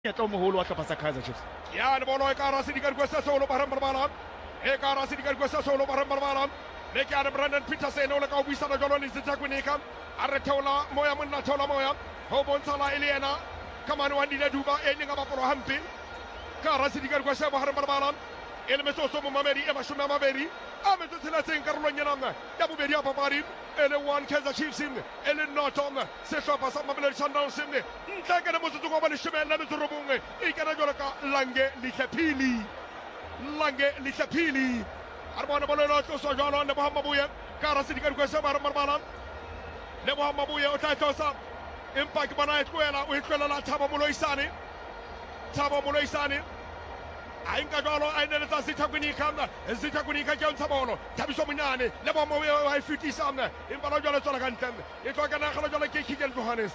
Yatlo moholo wa hlopha sa Kaizer Chiefs. Yan bolo e kara sidikan kwesa solo barang bermalam. E kara sidikan kwesa solo barang bermalam. Le ke ana Brandon Petersen o le ka o buisana jalo le setsa kwenika. A re theola moya monna theola moya. Ho bontsha la Eliana. Kamano wa ndile duba e ninga ba pro hampi. Kara sidikan kwesa barang bermalam. Ele meso so mo mamedi e mashuna mabedi. A metso tsela tseng karolong ya nang. Ya bobedi a papadi. Ele one Kaizer Chiefs in. Ele Norton. Se hlopa sa Mamelodi Sundowns in. Ntlha ka motso go ba le shebella metso robongwe. E kana jwalo ka Lange Lihlaphili. Lange Lihlaphili. Arbona bolo lo tlosa jwalo ne Mohamed Mabuye. Kara sidika go se marmala. Ne Mohamed Mabuye o tla tlosa. Impact bana e tloela o tloela la Thabo Moloisane. Thabo Moloisane. Ainga jalo aine tsa sithakunika sithakunika ke ntsa bolo Thabiso Monyane le ba mowe wa ifitisa mna impala jalo tsala ka ntle e tlo kana gala jalo ke Kigen Johannes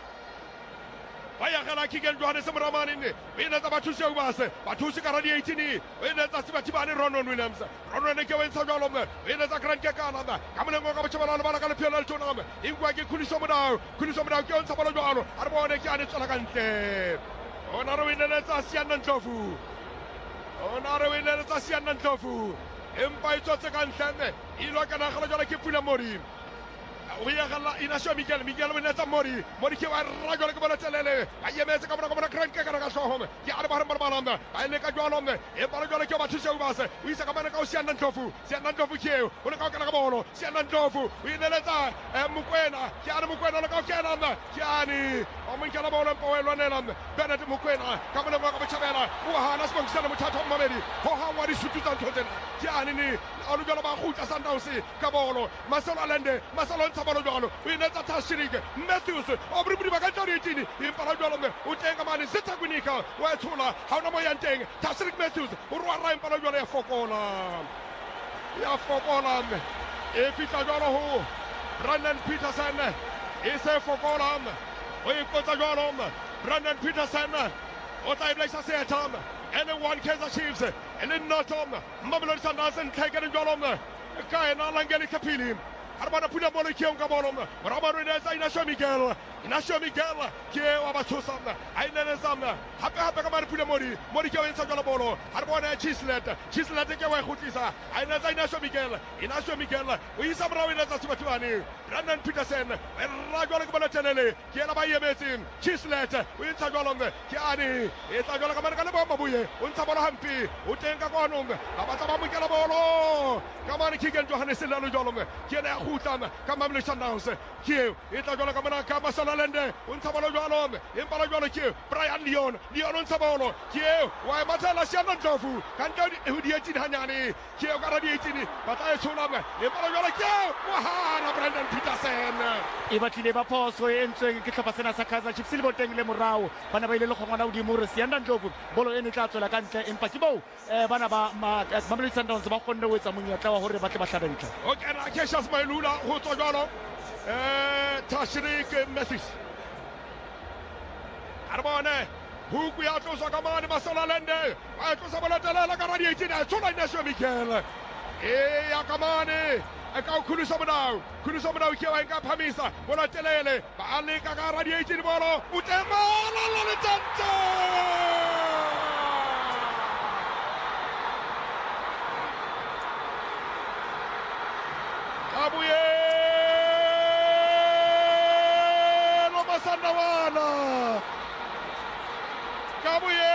baya gala Kigen Johannes Ramani ne e ne tsa bathusi o base bathusi ka radi 18 e ne tsa sibathibane Ronon Williams Ronon ke wentsa jalo mna e ne tsa Grant ke kana mna ka molengo ka botshaba la bala ka le phela le tona mna ingwa ke Khuliso Modao ke ntsa bolo jalo a re bone ke ane tsala ka ntle ona re winele tsa Siana Ndlovu Onare winele tsa Siana Ndlovu empa itsotse ka ntleme ilo kana gala jalo ke Pula Mori o ya gala Inacio Miguel wena tsa Mori ke wa ra jalo ke bona tselele a yemetse ka bona Grant ke kana ka hlohome ke a re ba balanda a ile ka jalo mme e ba jalo ke ba thuse o base o isa ka bana ka Siana Ndlovu ke o le ka kana ka bolo Siana Ndlovu o inele tsa Mokwena ke a re Mokwena le ka kena mna ke ani o mo nkela bolo mpo we lwanela mna Bernard Mokwena ka mona ka botjhabela o hana se bonkisana mothatho wa mabedi ho hangwa di sutu tsa ntshotsena ke ani ni a lo jalo ba khutla Sundowns ka bolo Marcelo Alende Marcelo Ntsabolo jalo o inetsa Tashirike Matthews o bribri ba ka tsaritini impala jalo mme o tenga mane Sithakunika wa tshola ha ona mo ya nteng Tashirike Matthews o rwa ra impala jalo ya fokola mme e fitla jalo ho Brandon Petersen e se fokola mme o ipotsa jalo mme Brandon Petersen o tla iblaisa setha mme ene one Kaizer Chiefs ene Norton Mamelodi Sundowns ntlhekele jalo mme ka ena Lange Lihlaphili Arbana Pula bolo ke onka bolo mna Rabano ina Inacio Miguel ke wa bathusa mna aina zamna hape ka mari Pula Mori ke wa ntsa jalo bolo Arbana Chislet ke wa khutlisa aina Inacio Miguel o isa brawo ina tsa sibathibane Brandon Petersen ra jalo ke bolo tenele ke la ba yemetseng Chislet o ntsa jalo mna ke ani e tsa jalo ka mari ka le ba Mabuye o ntsa bolo hampi o tenka kono mna ba batla ba mo ke la bolo ka mari Kigen Johannes le lo jalo mna ke na khutana ka Mamelodi Sundowns ke e tla jalo ka mona ka Marcelo Alende o ntsa bolo jalo impala jalo ke Brian Leon o ntsa bolo ke wa matala Siana Ndlovu ka nka ho di 18 hanyane ke o ka ra di 18 ba tla e tshola impala jalo ke wa hana Brandon Petersen E batlile ba phoso e entsweng ke hlopha sena sa Kaizer Chiefs le boteng le morao bana ba ile le khongwana o di mo re Siana Ndlovu bolo ene tla tswela ka ntle empa ke bo bana ba Mamelodi Sundowns ba kgonne ho etsa monyetla wa hore ba tle ba hlabentle o kena Cassius Mailula ho tswa jalo Tashirike Matthews Arbone huku ya tlosa ka mane Marcelo Alende a tlosa bola telela ka radio 18 a tshola Inacio Miguel ya ka mane ka Khuliso Modao ke wa nka phamisa bola telele ba le ka radio 18 bolo o temala le tantsa Abuye lo Masandawana Kabuye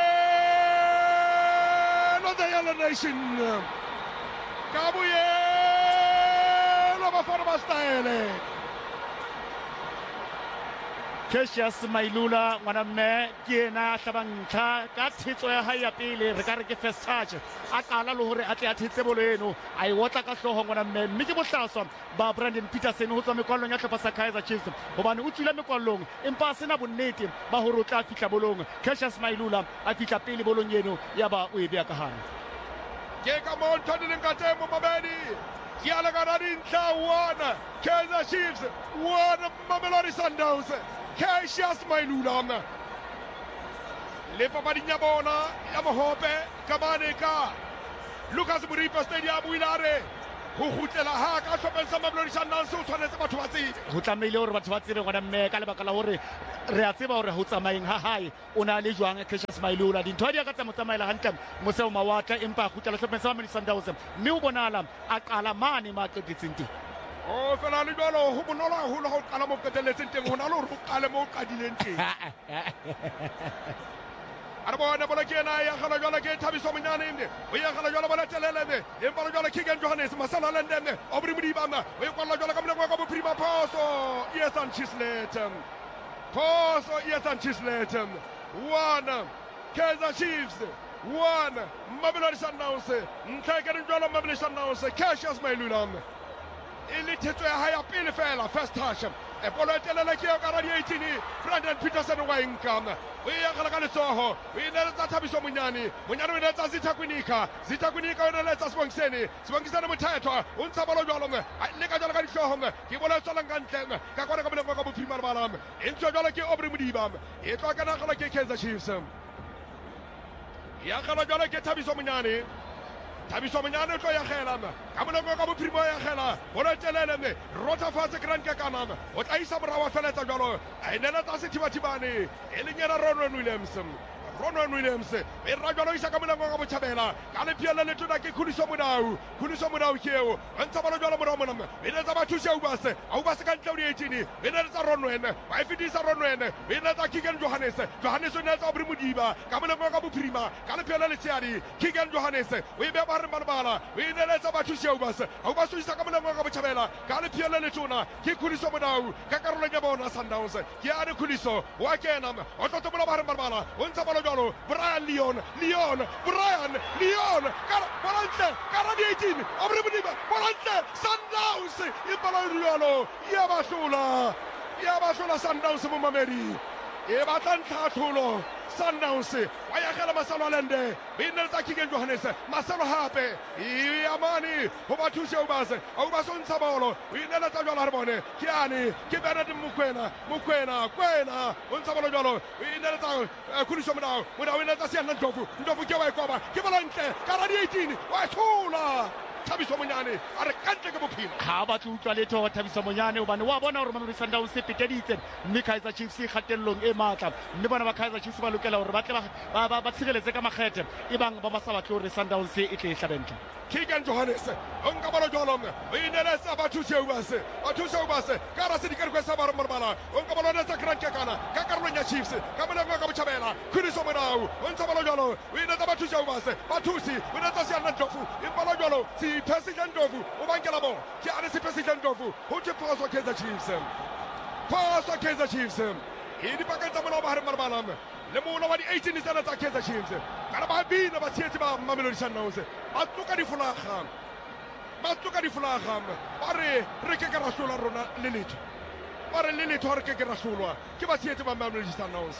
lo the Yellow Nation Kabuye lo Bafana Style Cassius Mailula ngwana mme ke ena hlabantla ka thetso ya hae ya pele re ka re ke first touch a qala le hore a tle a thetse bolo eno a wotla ka hloho ngwana mme ke bohlaswa ba Brandon Petersen ho tswa mekwallong ya hlopha sa Kaizer Chiefs hobane o tswile mekwallong empa sena bonnete ba hore o tla fihla bolong Cassius Mailula a fihla pele bolong eno ya ba o e bea ka hana ke ka mo nthodile nkate mo mabedi ke ala ka dintlha one Kaizer Chiefs one Mamelodi Sundowns Cassius Mailula le papading ya bona ya mohope ka mane ka Lucas Muripo Stadium Wilare go gutlela ha ka tlhopheng sa Mamelodi Sundowns o tshwanetse batho ba tsebe go tlamehile gore batho ba tsebe ngwana mme ka lebaka la gore re a tseba gore go tsamaeng ha hae o na le jwang Cassius Mailula dintho di ka tsa motsamaela hantle moseo mawatla empa a gutlela tlhopheng sa Mamelodi Sundowns mme o bonala a qala mane ma qetetseng teng o fela le jalo go bonolo haholo go qala mo qetelletseng teng go na le gore o qale mo o qadileng teng a re bone bola ke ena ya gala jalo ke Thabiso Monyane o ya gala jalo bola telelebe e palo jalo Kigen Johannes Masala Lendene Obri Mudibama o ya kwala jalo ka mona kwa bophirima phoso Ethan Chislet 1 Kaizer Chiefs 1 Mamelodi Sundowns ntlhekere jalo Mamelodi Sundowns Cassius Mailula ile thetso ya haya pele fela first touch e polo e telele ke yo ka radio 18 Brandon Peterson wa income o ya gala ka letsoho o ine tsa Thabiso Monyane o ine tsa Zitha Kwinika o ine tsa Sibongiseni Mothetho o ntsha bolo jalo le ka jalo ka dihloho ke bola tsala ka ntle ka kwara ka boleng ka bophirima bala e ntse jalo ke Obri Modiba e tla kana gala ke Kaizer Chiefs ya gala jalo ke Thabiso Monyane o tlo ya gela ka boleng ka bophirima ya gela bola telele rota fatse Grand Kekana o tla isa borawa feletsa jalo a inela tsa Sethibathibane e lenyela Ronwen Williams e ra jalo isa ka boleng ka botjhabela ka le piela le tona ke Khuliso Modau keo ntsa bolo jalo mona e le tsa batho se au base ka ntle o di 18 e le tsa Ronwen ba fitisa Ronwen e le tsa Kigen Johannes o ne tsa Obri Modiba ka boleng ka bophirima ka le piela le tseadi Kigen Johannes o e be ba re malbala o e le tsa batho se au base isa ka boleng ka botjhabela ka le piela le tona ke Khuliso Modau ka karolo ya bona Sundowns ke a ne Khuliso wa kena o tlo tobola ba re malbala o ntsa bolo Brian Leon Volante Karadi 18 Obri Modiba Volante Sundowns e baloriolo ya bashola Sundowns mo Mamedi e batla ntlhatlholo Sundowns wa ya gela Masalo Alende binne tsa Kigen Johannes Masalo hape e amani ho bathusi au base ntsha bolo binne tsa jwalo ha bone ke ane ke Bernard Mokwena kwena o ntsha bolo jwalo binne tsa Khuliso Modau binne tsa Siana Ndlovu ke wa ikoba ke Volante Karadi 18 wa thola Thabiso Monyane a re kantle ke bophelo ha ba tlutlwa letho Thabiso Monyane hobane wa bona hore Mamelodi Sundowns se peteditse mme Kaizer Chiefs kgatellong e matla mme bona ba Kaizer Chiefs ba lokela hore ba tle ba tshireletse ka makgethe e bang ba sa batle hore Sundowns e tle hlabentle Kigen Johannes o nka bolo jolo o inele sa bathusi au base ka ra se dikare kwa sa ba marbala o nka bolo tsa Grand Kekana ka karolo ya Chiefs ka mona ka botjhabela Khuliso Modau o ntsa bolo jolo o inele tsa bathusi au base o ne tsa Siana Ndlovu e bolo jolo si President Ndlovu o bankela bo ke a re si President Ndlovu ho tse phoso Kaizer Chiefs e di paketsa mona ba re marbala le mona wa di 18 tsena tsa Kaizer Chiefs ka ba bina ba tshetsi ba Mamelodi Sundowns ba tloka di fulaga ba re ke ka rasola rona le letho ba re le letho re ke ka rasolwa ke ba tshetsi ba Mamelodi Sundowns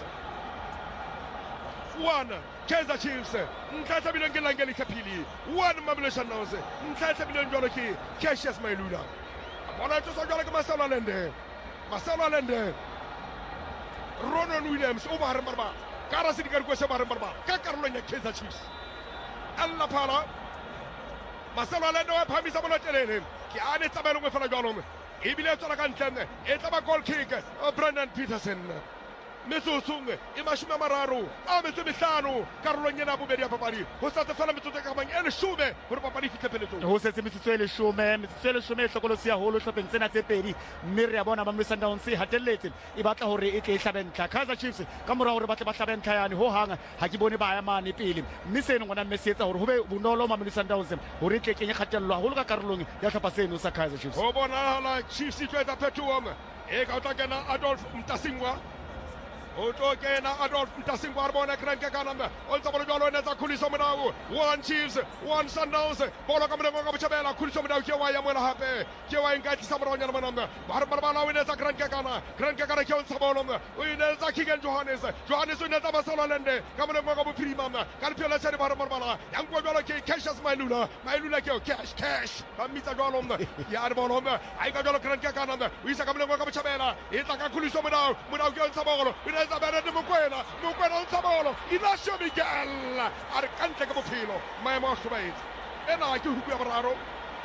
1 Kaizer Chiefs ntlha bileng ke langele kapili 1 Mamelodi Sundowns ntlha bileng jalo ke Cassius Mailula bona tso jalo ke Masalo Alende Ronwen Williams o ba re marba ka ra se dikare kwa se ba re marba ka karolong ya Kaizer Chiefs alla phala Masalo Alende wa phamisa bola telele ke a ne tsabelo mo fela jalo e bile tsala ka ntlene e tla ba goal kick Brandon Peterson metsotso e mashome a mararo a metso mehlano karolong ena bobedi ya papadi ho sa tsefela metsotso ka bang e leshome hore papadi fihle peletsong ho setse metsotso e leshome e hlokolosi haholo hlopheng tsena tse pedi mme re a bona Mamelodi Sundowns e hatelletse e batla hore e tle e hlabentla Kaizer Chiefs ka mora hore batle ba hlabentla yani ho hanga ha ke bone ba ya mane pele mme seno ngwana mme se etsa hore ho be bonolo Mamelodi Sundowns hore e tle kenye kgatello haholo ka karolong ya hlopha seno sa Kaizer Chiefs ho bona la Chiefs e tla phethoa e ka tla kena Adolf Mtasingwa o tlo kena Adolf Mtasingwa a bona Grand Kekana o ntsa bolo jalo ne tsa Khuliso Modau 1 Chiefs 1 Sundowns bolo ka mona ka botjhabela Khuliso Modau ke wa ya mona hape ke wa inka tsa moronyana mona ba re bala o ne tsa Grand Kekana ke o ntsa bolo o ne tsa Kigen Johannes o ne tsa Masalo Alende ka mona ka bophirima ka le piola tsere ba re bala yang go jalo ke Cassius Mailula ke o cash ba mitsa jalo ya re bolo ai ka jalo Grand Kekana o isa ka mona ka botjhabela e tla ka Khuliso Modau ke o ntsa bolo Bernard Mokwena o ntsha bolo Inacio Miguel a re kantle ka bophelo maemo a hlobaetse ena ke huku ya boraro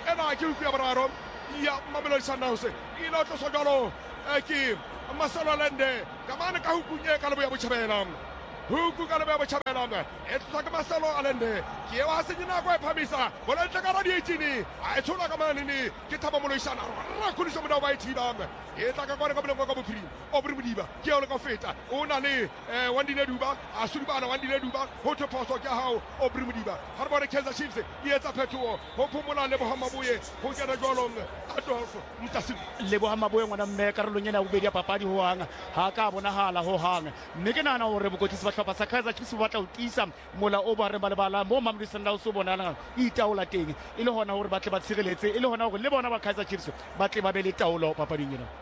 ena ke utlwa boraro ya Mamelodi Sundowns ilo tlo sojalo ke Masalo Lende kamane ka hukunye ka lebo ya Botjhabela huku ka lebo ya Botjhabela e tla ka Masalo Lende ke wa se dina go phamisa bona tla ka radio 18 a tshola ka manini ke Thabo Moloisana ra khuniso mo ba ithiba e tla ka kwana ka boleng ka bophiri obri modiba ke o le ka feta o na le Wandile Duba a sudibana Wandile Duba ho the phoso ke hao obri modiba ha re bona Kaizer Chiefs e etsa phetoho ho phomola le Bohamaboye ho kena jolong Adolf Mtasing le Bohamaboye ngwana mme karolong ena bobedi ya papadi ho hanga ha ka bonahala ho hanga mme ke nana hore bokotisi ba hlopha sa Kaizer Chiefs ba tla o tisa mola o ba re balebala mo Mamelodi Sundowns o bonala e taola teng e le hona hore ba tle ba tshireletse e le hona hore le bona ba Kaizer Chiefs ba tle ba be le taolo papading ena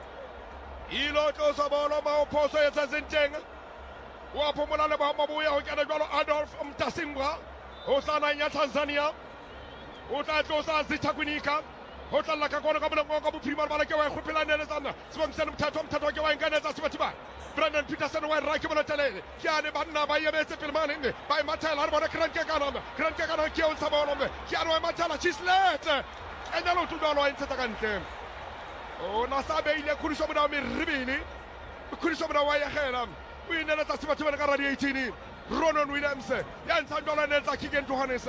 ilo tlosa bolo ba o phoso e tsatsenteng wa phomola le Bohamaboye ho kena jwalo Adolf Mtasingwa ho sana nya Tanzania o tla tlosa Zithakunika ho tla la ka kona ka boleng ka bophiri ba ke wa khopela nele tsana sebongisana mthatho ke wa nkanetsa sebathiba Brandon Peterson wa ra ke bona telele ke ane banna ba yebetse pelmaneng ba imathela re bona Grant Kekana ke o tsabolo ke ane wa imathela Chislet ena lo tudalo a ntsetsa kantle o na sabe ile khuriso bona me ribini khuriso bona wa ya khela o inela tsa sebathiba ka radio 18 Ronon Williams ya ntsandola netsa Kigen Johannes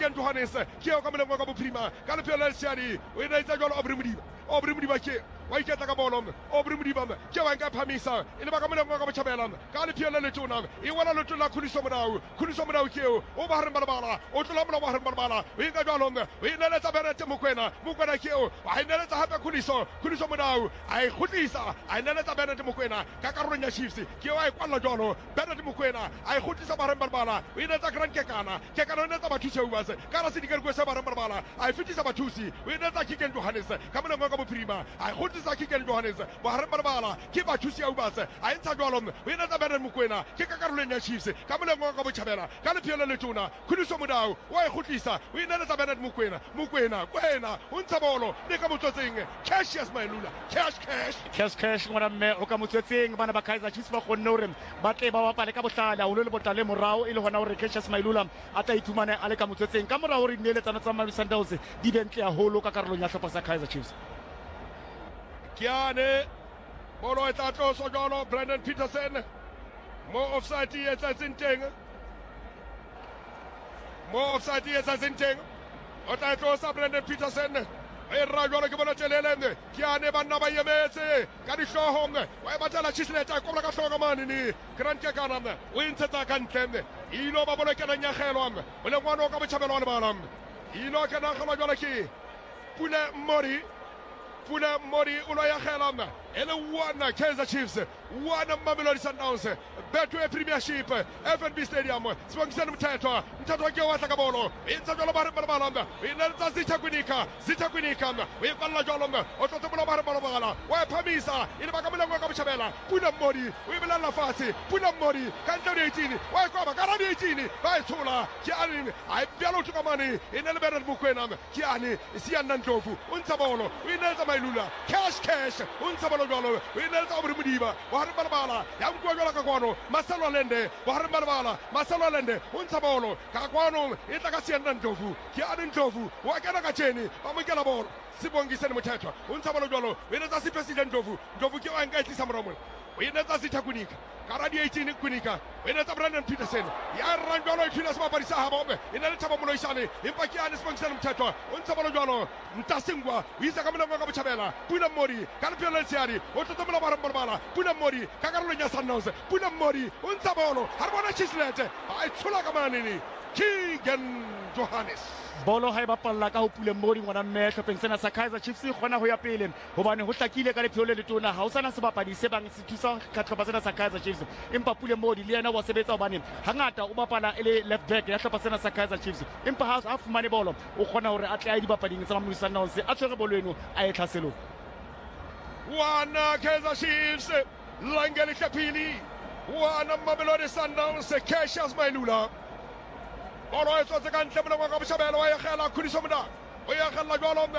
ke o ka moleng ka bophirima ka lepelo le siani o ina itsa jolo obri modiba ke wa iketla ka bolo obri modiba ke wa nka phamisa ile ba ka moleng ka Botjhabela ka lepelo le tona e wala le tona khuniso modao ke o ba re balabala o tlola mola ba re balabala o inka jolo o ina le tsa Berete Mokwena ke o wa ina le tsa hape khuniso modao ai khutlisa a ina le tsa Berete Mokwena ka karolong ya Chiefs ke wa e kwalla jolo Berete Mokwena ai khutlisa ba re balabala o ina tsa Grant Kekana ne tsa bathusi o base ka ra se dikergo se ba re balabala ai fitisa bathusi o ina tsa Kigen Johannes ka moleng ka bophirima ai khutlisa Kigen Johannes ba re balabala ke bathusi o base ai ntsha jolo o ina tsa Berete Mokwena ke ka karolong ya Chiefs ka moleng ka Botjhabela ka lepelo le tona khuniso modao wa e khutlisa o ina le tsa Berete Mokwena kwena o ntsha bolo le ka motsotseng Cassius Mailula cash ngwana mme o ka motsotseng bana ba Kaizer Chiefs ba gonne hore ba tle ba bapale ka bohlala o le botlale morao e le hona hore Cassius Mailula a tla itumane a le ka motsotseng ka morao hore dineletsana tsa Mamelodi Sundowns di bentle ya holo ka karolong ya hlopha sa Kaizer Chiefs Kiane bolo e tla tloso jolo Brandon Peterson mo offside e tsatseng teng o tla tlosa Brandon Peterson e ra jolo ke bona teleleng Kiane banna ba yemetse ka dihlohong wa batla Chislet a kobla ka hloka manini Grant Kekana o intsetsa ka ntle ilo ba bolo kena nyagelo o le ngwana o ka Botjhabela wa le bana ilo kana khala jolo ke Pula Mori ulo ya khelama ele wana Kaizer Chiefs wana Mamelodi Sundowns Betway Premiership FNB Stadium sibongisana mthetho ke watla ka bolo intsa jolo ba re balabala ina tsa Zithakunika we kwalla jolo o tlotse bolo ba re balabala wa phamisa ile ba ka moleng ka Botjhabela Pula Mori we belala fatse Pula Mori ka ntle 18 wa kwa ba ka 18 ba itshula ke ani ai bjalo tsuka mane ina le Berete Mokwena ke ani siana Ndlovu untsa bolo ina tsa Mailula cash untsa bolo jolo ina tsa obri modiba wa re balabala ya mkwa jolo ka kwano Masalo Lende wa re balabala Masalo Lende untsa bolo ka kwano itla ka siana Ndlovu ke ani Ndlovu wa kana ka tsheni ba mo kela bolo sibongisene mothetho untsa bolo jolo ina tsa si president Ndlovu ke wa nka itlisa moromo ina tsa Zithakunika ka radio 18 kunika ina tsa Brandon Peterson ya ranjolo ithina se bapadisa ha bombe ina le Thabo Moloisane empa ke ane sibongisene mothetho untsa bolo jolo Mtasingwa o isa ka moleng ka Botjhabela Pula Mori ka lepelo le tsiari o tlotse mola ba re balabala Pula Mori ka karolong ya Sundowns Pula Mori untsa bolo ha re bona Chislet a itshola ka manini Kigen Johannes bolo ha e bapalla ka ho Pula Mori ngwana mme hlopheng sena sa Kaizer Chiefs gona ho ya pele hobane ho hlakile ka lephelo le tona ha o sana sebapadi se bang se thusa ka hlopha sena sa Kaizer Chiefs empa Pula Mori le yena wa sebetsa hobane hangata o bapala ele left back ya hlopha sena sa Kaizer Chiefs empa ha fumane bolo o khona hore a tle a dibapading tsa Mamelodi Sundowns a tshwere bolo eno a e tlhaselo wana Kaizer Chiefs langele kapili wana Mamelodi Sundowns Cassius Mailula bolo e tsotse ka ntle moleng ka Botjhabela wa ya khela khuniso moda o ya khela jolo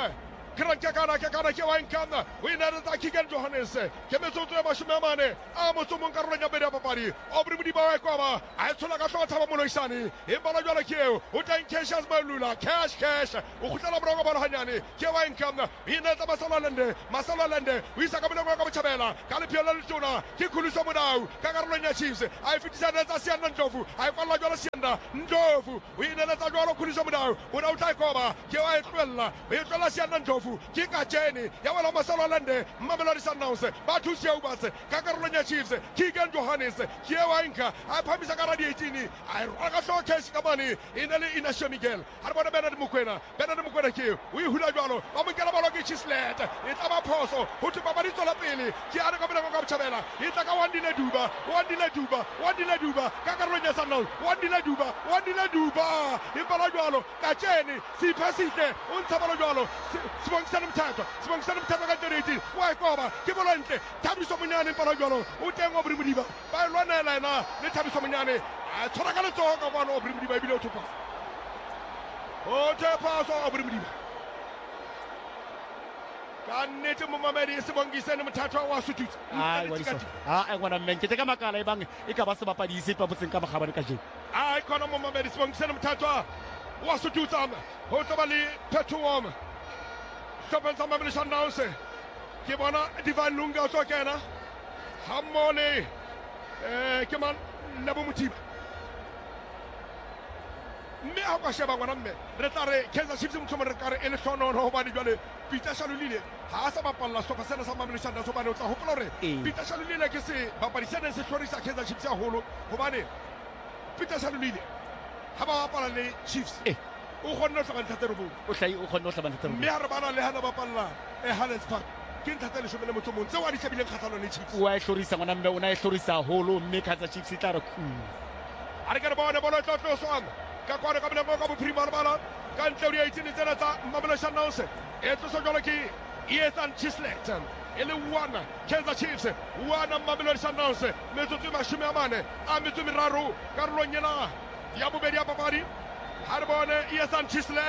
Krankakana ke Wankana, we never Kigan Johannes, Kemeso Mashumane, Amosumon Carolina Beda Papari, Obrimudi Barakova, I told Agatha Monosani, Embalajola Kio, Utan Keshas Malula, Cash, Utala Broga Hanyani, Kewankana, Inata Masalande, we Sakamaka Chabella, Calipia Tuna, Kikulu Samudau, Carolina Chiefs, I fit Asian Ndofu, I follow Jolasianda, Ndofu, we never Tajolo Kulisamudau, without Taikoba, Kewa Twella, we Jolasian Ndofu, Kika Jenny, Yawala Masalande, Mamelodi Sundowns, Batu Siobas, Carolina Chiefs, Kigan Johannes, Kiewanka, I Pamisa Garadiatini, I Ragato Cash Kamani, in a Miguel, Arbana Bernard Mukwena Kill, we Hulajolo, Omikalabalogi Chislet, it's Amaposo, Hutupabarito Lapili, Kiara Gabana Chabella, Itaka one Dila Duba, Cacarona Sandal, one Dila Duba, Impalajolo, Cacheni, Si Pasite, Untabalajolo, Smong Sanam Tata, why Coba, Kibolante, Tabisomian in Palajolo, Utango Brimudiva, by Ronelana, the Tabisomiani, I Toragala talk of one of Brimudiva below to pass. Oh, pass of Brimudiva. Kanete Mumamedi Simongi Senum Tata was to I want to make it a Kamakala Bang, Ikabasa Padisi, Papas and Kamakabakaji. I call Mumamedi Simon Senum Tata was to do some Hotabali Petuam. Stop and some of announce. Kibana Divine Lunga Tokana Hamone Kiman Nabumuti. Me Akashaba one me. Retare Kansas City Tomaka election on Hobani Valley. Peter Shaluli. Hasaba Pala Sopasana Samamishan Sobano Hopore. Peter Shaluli like you say, Paparishan and Security Kansas City Holo Hobani. Peter Shaluli. Habapale Chiefs. Uhonosaban Taterubu. Okay, Uhonosaban Taterubu. Miarabana Lehanabapala, a Hannes Park. Kintatele Shumemutumun, so I should be a Catalan Chiefs. Why should he someone under when I saw this Holo make as a Chiefs? I got about a Bonato song. Kakwana Kabana Primarbala, Cantoria 18 is Mabalasan Nose, Etosogolaki, Ethan Chislet, Ele1, Kansas Chiefs, one Mabalasan Nose, Metutuma Shumamane, Amitumi Carolina, Yabuberia Papari, Harbone, Ethan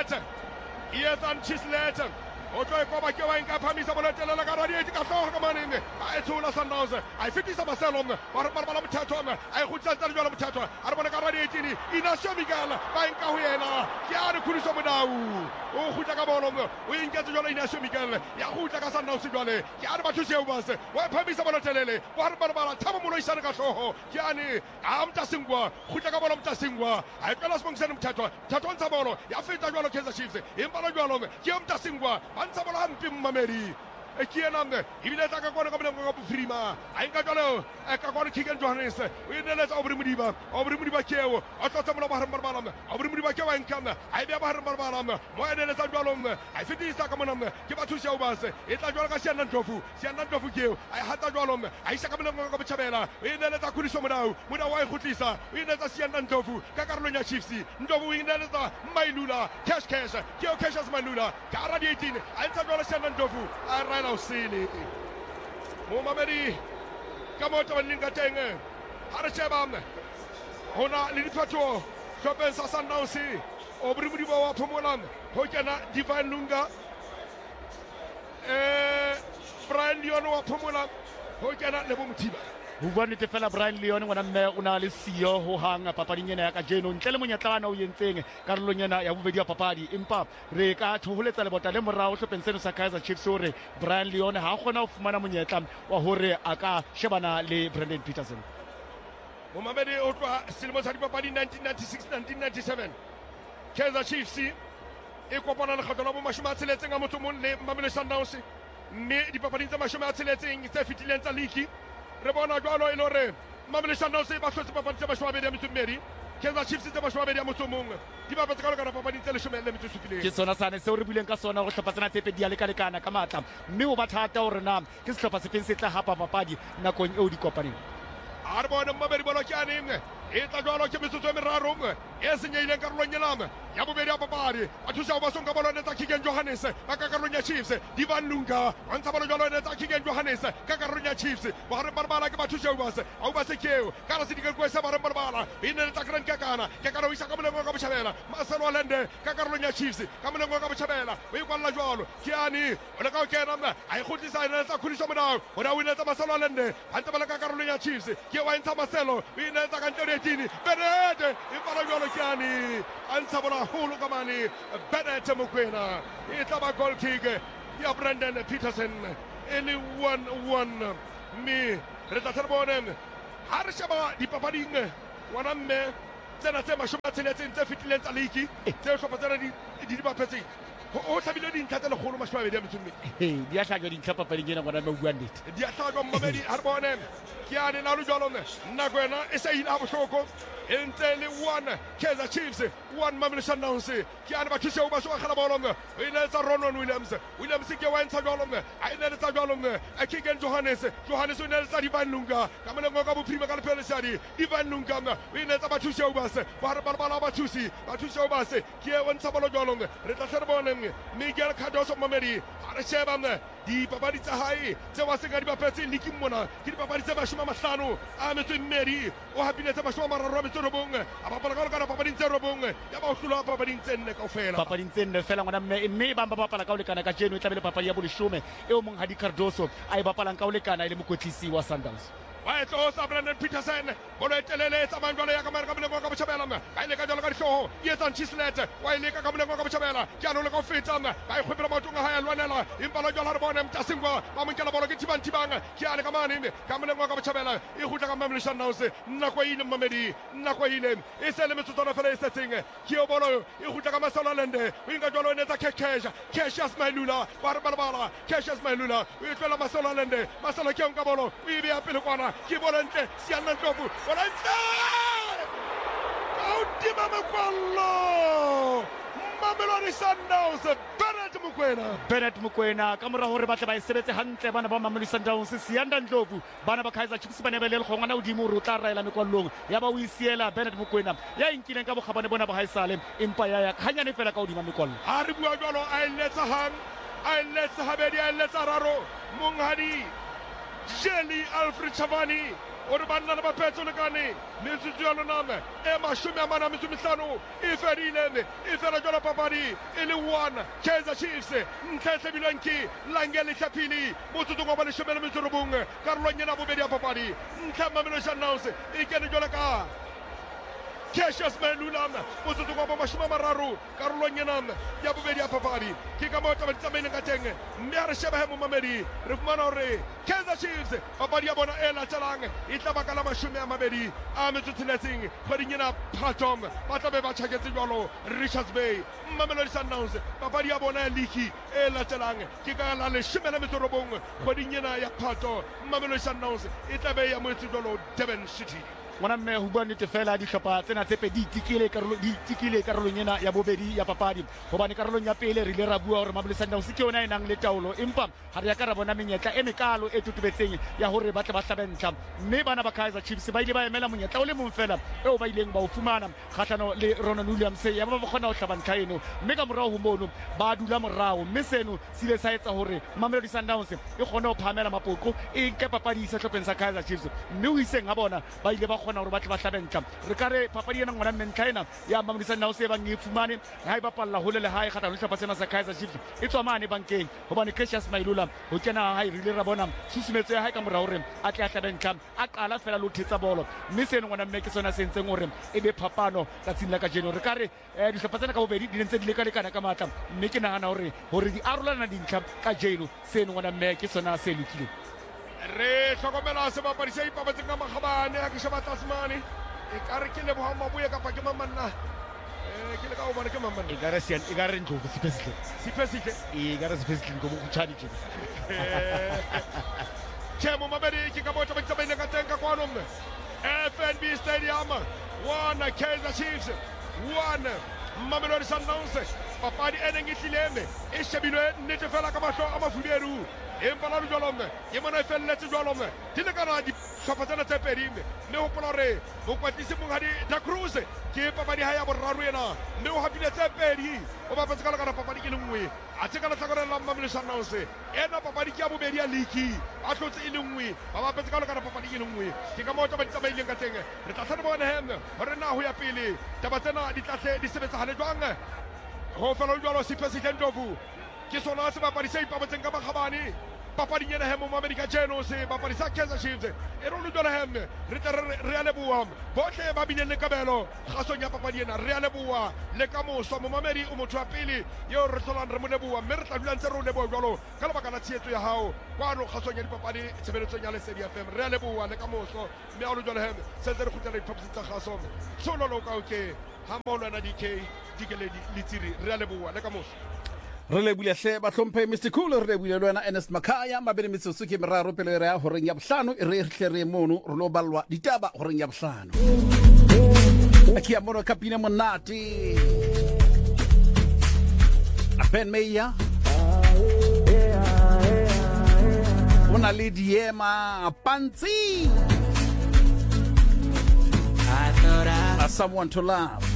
Chislet. Ojo Koba Kyoanga Pamisa Bonatella Garadi Kakamani, I told us I fit this Abasalom, Barbara Tatom, I would send the Tato, Arbana Garadi, Ina Shomigal, Bankahuena, Kiana Kurisomadau, O Hutakabolom, we get to Ina Shomigal, Yahutaka Sigale, Kiana was, why Pamisa Bonatelle, Barbara Tamamura Sanakaso, Kiani, Amtasingwa, Hutakabolom Tasingwa, I can ask Monsanum Tato, Taton Sabolo, Yafita Kansas Chiefs, Impalagalom, Kiam Tasingwa. Ansabalam Mameri, a Kianam, even at Akakona Prima, I got a Kakona Kigan Johannes, we then let Obrimudiva, Keo, Ototamala Barbaram, Obrimudiva and Kana, I never heard Barbaram, more than a Sagalom, I fit this Sakamanam, Kibatu Shavas, Itajoka Sianantofu Keo, I had a Golom, I Sakamanam Chabella, we then let Akurisomau, with a wife Hutisa, we let a Sianantofu, Kakarona Chifsi, Ndovu, we then let Mailula, Cash, Keo Kashas Malula, Karadiatin, and Sagola Sianantofu, I ran out silly. Mumamedi. Come out of Lingatang, Harachabam, Hona Lilipato, Shopen Sasan Nancy, Obrimudiva Pomolan, Hokana Divine Lunga, Brian Leono Pomolan, Hokana Nebumutiba. Who wanted to fella Brian Leon when I'm there, Unalisio, who hung a Paparina, Jano, Telemunyatano, yin thing, Carolina, Yavudia Papadi, Impap, Reka, to let about a lemon route up and send Sakaza Chipsore, Brian Leon, how one of Manamunyatam, or Hore, Aka, Shabana, Le, Brendan Peterson. Mumamedi Otra, Silvas Papadi 1996-1997. Kansas Chiefs, Equapana Hatono Mashmat, letting Amotumun, Mamela Sundowns, me, the Papadita Mashamat, letting Stefitilenta Leaky. Rebona Golo Elore, Mamela Sundowns, Bashwa to Mary. Kansas Chiefs is the Bashwa Mutumung. Give up a Papadi Telesham, let me to speak. Kisona is so rebuiling Casona, Pasana Dialicana, Kamata, New Batata or Nam, Christopher Sita Hapa Papadi, Nakon Odi Company. Arbon Mabel Bolocani, e tla jwalo ke metsotso e meraro e senyehileng karolong enana ya bobedi ya papadi ba thusa ho ba sonka bolo ene tsa Kigen Johannes ba ka karolong ya Chiefs Divan Lunga wa ntsha bolo jwalo ene tsa Kigen Johannes ka karolong ya Chiefs ba re barbala ke ba thusa ho ba se keo ka ra se dikeng kwa sa ba re barbala e ne tsa Grand Kekana o isa ka molengo ka botjhabela Marcelo Allende ka karolong ya Chiefs ka molengo ka botjhabela o ikwalla jwalo Kiani o le ka o kena a e khutlisa ene tsa khuliso modao o da wina tsa Marcelo Allende ha ntse ba le ka karolong ya Chiefs ke wa ntsha Marcelo o ine tsa ka Ntoni Bennett e pala jwalo Kiani a ntsha bola holo ka mane Bennett Mokoena e tla ba goal kick ya Brendan Peterson e le 1-1 mme re tla tsebone ha re sheba dipapading wana mme tsena tse mashome a tsheletseng tse fitileng tsa league tse hlopha tsena di bapetseng o tlhabile dintlha tse lekgolo mashome a bedi a metso mme di a hlajwa dintlha papading ena ngwana mme buang nnete di a hlajwa mmamedi ha re bone ke a ne na lo jwalo nako ena e se ile ha bohloko e ntse le 1 Kaizer Chiefs 1 Mamelodi Sundowns ke a ne ba thusa ho ba so kgala bolo o ile tsa Ronwen Williams ke wa ntsha jwalo a ile tsa jwalo a Kigen Johannes o ile tsa Divan Lunga ka molengo ka bophirima ka lepelo sadi Divan Lunga o ile tsa ba thusa ho ba se ba re bala ba thusa ho ba se ke o ntsha bolo jwalo re tla se bone Miguel Cardoso Mamedi a re sheba di papadi tsa hae tse wa se ka di bapetse league mona ke di papadi tse 50 a metso mmedi o hapile tse 30 robong a bapala ka kana papading tse robong ya ba o hlola papading tse nne kaofela papading tse nne fela ngwana mme ba bapala ka o lekana ka jeno e tla be le papadi ya boleshome e o mong Hadi Cardoso a e bapalang ka o lekana ile mokwetlisi wa Sundowns wa e tlosa Brendan Peterson bolo e telele tsa manjwalo ya kamera ka molengo ka botjhabela ba ile ka jalo ka dihloho e etsa Chislet wa ile ka molengo ka botjhabela ke ano le ka feta ba e khwepela matonga ha ya lwanela impa lo jalo ha re bone Mtasingwa ba monkela bolo ke tibang ke ane ka mane ka molengo ka botjhabela e khutla ka Mamelodi Sundowns nna kwa ile Mamedi nna kwa ile e se le metsotsona fela e setseng ke o bolo e khutla ka Marcelo Allende o inga jalo ne tsa Cassius Mailula ba re bala Cassius Mailula o itlola Marcelo Allende Marcelo ke onka bolo o ibe ya pele kwana ke volante Siana Ndlovu volante Kaudima Makwallo Mamelodi Sundowns Bennett Mokoena ka mora hore ba tla ba sebetse hantle bana ba Mamelodi Sundowns Sianda Ndlovu bana ba Kaizer Chiefs ba ne ba le lekgongwana odimo ro tla raela mekwallong ya ba o isiela Bennett Mokoena ya inkileng ka bokgabane bona ba haesale empa ya hanyane fela ka odima mekwallo a re bua jwalo a eletsa habedi a eletsa raro Monghadi Jelly Alfred Chavani o re banna le bapetso lekane metsotso ya lona e 45 e ferile e fela jwalo papadi e le 1 Kaizer Chiefs ntlha e tlebilweng ke Langele Tlhapili motsotso wa 19 karolong ena bobedi ya papadi ntlha Mamelodi Sundowns e kene jwalo ka Cassius Mailula motsotso wa 30 karolong ena ya bobedi ya papadi ke ka mo taba tsamaile ka teng mme a re sheba he mo Mamedi re fumana hore Kaizer Chiefs papadi ya bona e latelang e tla baka la 20 a metsotsheletseng kgweding ena Phatom ba tla be ba tjhaketse jwalo Richards Bay Mamelodi Sundowns papadi ya bona ya league e latelang ke ka la 19 kgweding ena ya Phato Mamelodi Sundowns e tla be ya moetsi jwalo Durban City ngwana mme ho bua nnete fela dihlopha tsena tse pedi di tikile karolong ena ya bobedi ya papadi hobane karolong ya pele re ile ra bua hore Mamelodi Sundowns ke yona e nang le taolo empa ha re ya ka ra bona menyetla e mekalo e tutubetseng ya hore ba tla ba hlabentlha mme bana ba Kaizer Chiefs ba ile ba emela monyetla o le mong fela eo ba ileng ba o fumana kgahlano le Ronwen Williams ya ba kgona ho hlabantlha eno mme ka morao ho mono ba dula morao mme seno se ile sa etsa hore Mamelodi Sundowns e kgone ho phamela mapoko e nke papadi sa hlopheng sa Kaizer Chiefs mme ho iseng ha bona ba ile ba kgona hore ba tla ba hlabentla re kare papadi ena ngwana mentlha ena ya Mamelodi Sundowns e bang e fumane ha e bapalla hole le hae kgahlano le hlopha sena sa Kaizer Chiefs e tswa mane bankeng hobane Cassius Mailula ho kena ha rile ra bona susumetso ya hae ka morao hore a tla hlabentla a qala fela lo thetsa bolo mme seno ngwana mme ke sona se ntseng hore e be phapano ka tsela ka jeno re kare dihlopha tsena ka bobedi di ntse di le ka kana ka matla mme ke nahana hore di arolana dintlha ka jeno seno ngwana mme ke sona se lokile re hlokomela sebapadi se ipabatseng ka makgabane ha ke sheba Tasmani e ka re ke leboha Mabuya kapa ke Mamanna ke le ka o bona ke Mamanna e ka re Ndlovu sipesihle e ka re sipesihle go mokutshani tjena Chemo Mamedi ke ka botsa ba tsamaile ka teng ka kwano mme FNB Stadium 1 Kaizer Chiefs 1 Mamelodi Sundowns papadi ene ngitlileme e shebilwe nnete fela ka mahlo a mafuberu empa la jwalo mme e mona e felletse jwalo mme di le kana di hlopha tsena tse pedi mme hopola hore mokwetlisi monghadi Da Cruz ke papadi ha ya boraro ena mme o hapile tse pedi o bapetse ka lekana papadi ke le nngwe a tse ka lehlakoreng la Mamelodi Sundowns ena papadi ke ya bobedi ya league a hlotse e le nngwe ba bapetse ka lekana papadi ke le nngwe ke ka moo taba di tsamaileng ka teng re tla hle bone hem hore na ho ya pele taba tsena di tla hle di sebetsa hale jwang ho fela jwalo Sipho Ndlovu ke sona sebapadi se ipabotseng ka makgabane papading ena hemo America Genos papadi sa Kaizer Chiefs e re jwalo hem re tla re a leboha bohle ba bileng le kabelo kgasong ya papadi ena re a leboha le ka moso momamedi o motho wa pele yo re hlolang re mo leboha mme re tla dula ntse re o leboha jwalo ka lebaka la tshehetso ya hao kwano kgasong ya dipapadi tshebeletsong ya Lesedi FM re a leboha le ka moso mme a lo jwalo hem se ntse re kgutlela diphaposing tsa kgaso tsholo ka okay ha molo na DK dikeledi litsiri re a leboha le ka moso re lebile hle ba hlomphe Mr Cool re lebile le wena Ernest Makaya mabele metsotso ke meraro pele re ya horeng ya bohlano re hle re mono re lo balwa ditaba horeng ya bohlano akia mono kapine monate a Ben Meya ona le diema pantsi I thought I someone to love